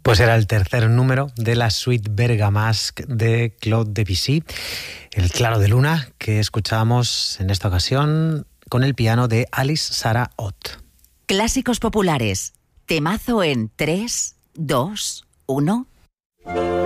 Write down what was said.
Pues era el tercer número de la suite Bergamasque de Claude Debussy, el Claro de Luna, que escuchábamos en esta ocasión con el piano de Alice Sarah Ott. Clásicos populares, temazo en 3, 2, 1...